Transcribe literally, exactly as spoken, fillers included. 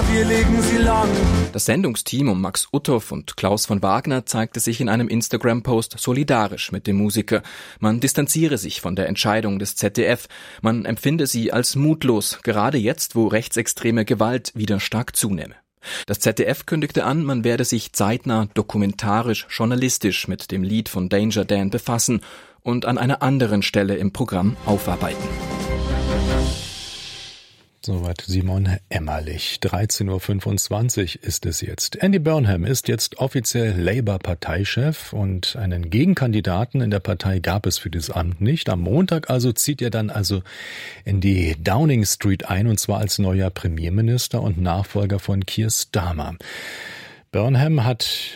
wir legen sie lang. Das Sendungsteam um Max Uthoff und Klaus von Wagner zeigte sich in einem Instagram-Post solidarisch mit dem Musiker. Man distanziere sich von der Entscheidung des Z D F. Man empfinde sie als mutlos, gerade jetzt, wo rechtsextreme Gewalt wieder stark zunehme. Das Z D F kündigte an, man werde sich zeitnah dokumentarisch, journalistisch mit dem Lied von Danger Dan befassen und an einer anderen Stelle im Programm aufarbeiten. Soweit Simon Emmerlich. dreizehn Uhr fünfundzwanzig ist es jetzt. Andy Burnham ist jetzt offiziell Labour-Parteichef und einen Gegenkandidaten in der Partei gab es für dieses Amt nicht. Am Montag also zieht er dann also in die Downing Street ein, und zwar als neuer Premierminister und Nachfolger von Keir Starmer. Burnham hat